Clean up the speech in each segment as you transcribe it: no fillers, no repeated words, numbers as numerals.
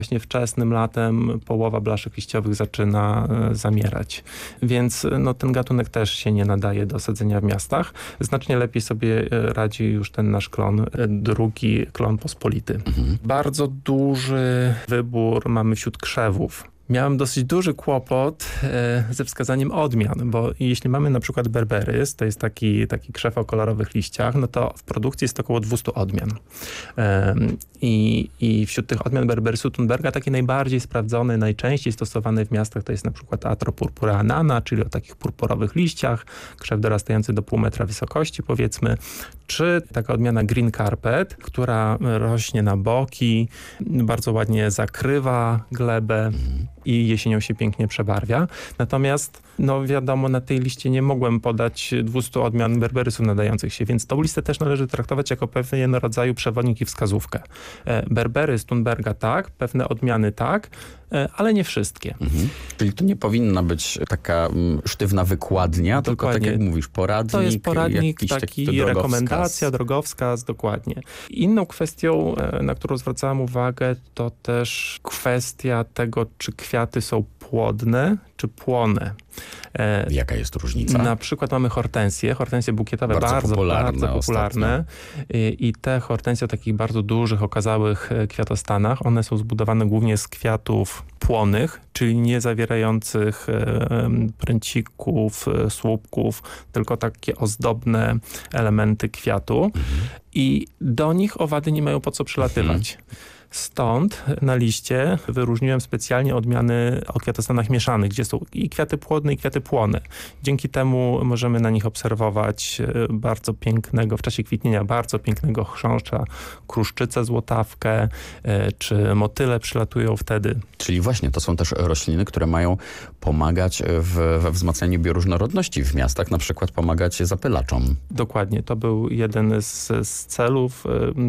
Właśnie wczesnym latem połowa blaszek liściowych zaczyna zamierać. Więc ten gatunek też się nie nadaje do sadzenia w miastach. Znacznie lepiej sobie radzi już ten nasz klon, drugi klon pospolity. Bardzo duży wybór mamy wśród krzewów. Miałem dosyć duży kłopot ze wskazaniem odmian, bo jeśli mamy na przykład berberys, to jest taki krzew o kolorowych liściach, no to w produkcji jest około 200 odmian. I wśród tych odmian berberysu Thunberga taki najbardziej sprawdzony, najczęściej stosowany w miastach to jest na przykład Atropurpura annana, czyli o takich purpurowych liściach, krzew dorastający do pół metra wysokości powiedzmy, czy taka odmiana Green Carpet, która rośnie na boki, bardzo ładnie zakrywa glebę i jesienią się pięknie przebarwia. Natomiast, wiadomo, na tej liście nie mogłem podać 200 odmian berberysów nadających się, więc tą listę też należy traktować jako pewien rodzaju przewodnik i wskazówkę. Berberys Thunberga tak, pewne odmiany tak, ale nie wszystkie. Czyli to nie powinna być taka sztywna wykładnia, tylko tak jak mówisz, poradnik. To jest poradnik, taki rekomendacja, drogowskaz, dokładnie. Inną kwestią, na którą zwracałem uwagę, to też kwestia tego, czy kwiaty są płodne, czy płone. Jaka jest różnica? Na przykład mamy hortensje bukietowe, bardzo popularne. I te hortensje o takich bardzo dużych, okazałych kwiatostanach, one są zbudowane głównie z kwiatów płonych, czyli nie zawierających pręcików, słupków, tylko takie ozdobne elementy kwiatu. I do nich owady nie mają po co przylatywać. Stąd na liście wyróżniłem specjalnie odmiany o kwiatostanach mieszanych, gdzie są i kwiaty płodne, i kwiaty płone. Dzięki temu możemy na nich obserwować bardzo pięknego, w czasie kwitnienia bardzo pięknego chrząszcza, kruszczycę złotawkę, czy motyle przylatują wtedy. Czyli właśnie to są też rośliny, które mają pomagać we wzmacnianiu bioróżnorodności w miastach, na przykład pomagać zapylaczom. Dokładnie. To był jeden z celów,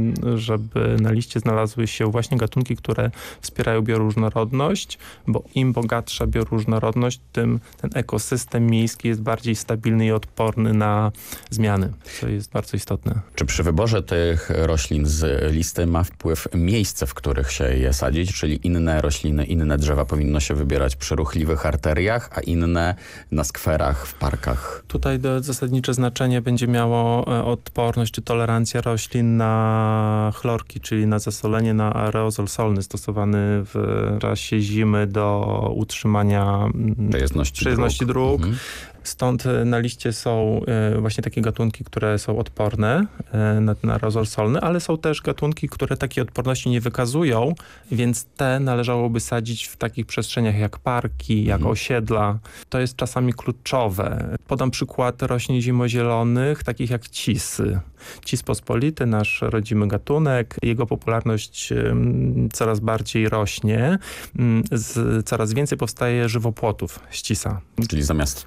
żeby na liście znalazły się właśnie gatunki, które wspierają bioróżnorodność, bo im bogatsza bioróżnorodność, tym ten ekosystem miejski jest bardziej stabilny i odporny na zmiany. To jest bardzo istotne. Czy przy wyborze tych roślin z listy ma wpływ miejsce, w których się je sadzić, czyli inne rośliny, inne drzewa powinno się wybierać przy ruchliwych arteriach, a inne na skwerach, w parkach? Tutaj zasadnicze znaczenie będzie miało odporność czy tolerancja roślin na chlorki, czyli na zasolenie, na aerozol solny stosowany w czasie zimy do utrzymania przejezdności dróg. Stąd na liście są właśnie takie gatunki, które są odporne na ten aerozol solny, ale są też gatunki, które takiej odporności nie wykazują, więc te należałoby sadzić w takich przestrzeniach jak parki, jak osiedla. To jest czasami kluczowe. Podam przykład roślin zimozielonych, takich jak cisy. Cis pospolity, nasz rodzimy gatunek, jego popularność coraz bardziej rośnie. Coraz więcej powstaje żywopłotów z cisa. Czyli zamiast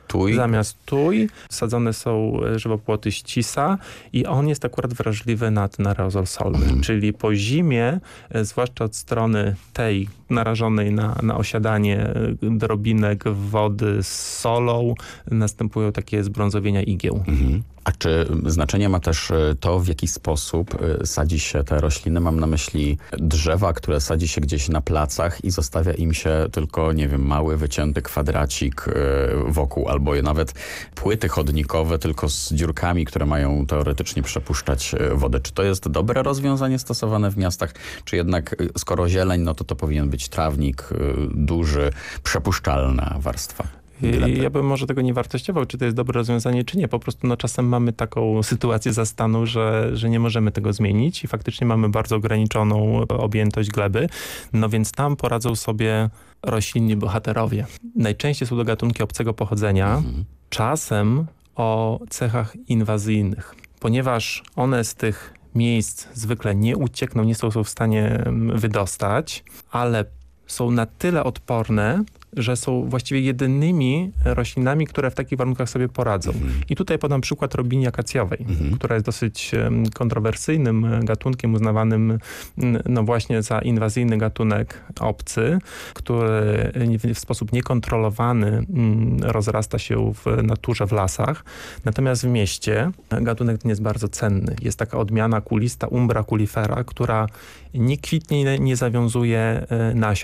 tuj sadzone są żywopłoty z cisa i on jest akurat wrażliwy na ten aerozol solny. Czyli po zimie, zwłaszcza od strony tej narażonej na osiadanie drobinek wody z solą, następują takie zbrązowienia igieł. A czy znaczenie ma też to, w jaki sposób sadzi się te rośliny? Mam na myśli drzewa, które sadzi się gdzieś na placach i zostawia im się tylko, nie wiem, mały, wycięty kwadracik wokół, albo nawet płyty chodnikowe, tylko z dziurkami, które mają teoretycznie przepuszczać wodę. Czy to jest dobre rozwiązanie stosowane w miastach? Czy jednak, skoro zieleń, no to powinien być trawnik, duży, przepuszczalna warstwa? Ja bym może tego nie wartościował, czy to jest dobre rozwiązanie, czy nie. Po prostu czasem mamy taką sytuację zastanu, że nie możemy tego zmienić i faktycznie mamy bardzo ograniczoną objętość gleby. No więc tam poradzą sobie roślinni bohaterowie. Najczęściej są to gatunki obcego pochodzenia, czasem o cechach inwazyjnych, ponieważ one z tych miejsc zwykle nie uciekną, nie są w stanie wydostać, ale są na tyle odporne, że są właściwie jedynymi roślinami, które w takich warunkach sobie poradzą. I tutaj podam przykład robini akacjowej, która jest dosyć kontrowersyjnym gatunkiem, uznawanym no właśnie za inwazyjny gatunek obcy, który w sposób niekontrolowany rozrasta się w naturze, w lasach. Natomiast w mieście gatunek ten jest bardzo cenny. Jest taka odmiana kulista Umbra culifera, która nie kwitnie, nie zawiązuje nasion.